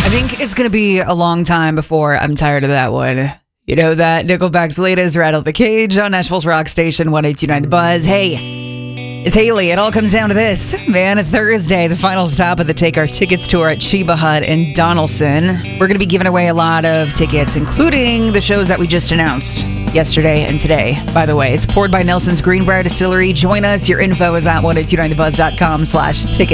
I think it's going to be a long time before I'm tired of that one. You know that Nickelback's latest Rattle the Cage on Nashville's Rock Station 108.29 The Buzz. Hey, it's Haley. It all comes down to this. Man, Thursday, the final stop of the Take Our Tickets tour at Sheba Hut in Donaldson. We're going to be giving away a lot of tickets, including the shows that we just announced yesterday and today. By the way, it's poured by Nelson's Greenbrier Distillery. Join us. Your info is at 1029thebuzz.com/tickets.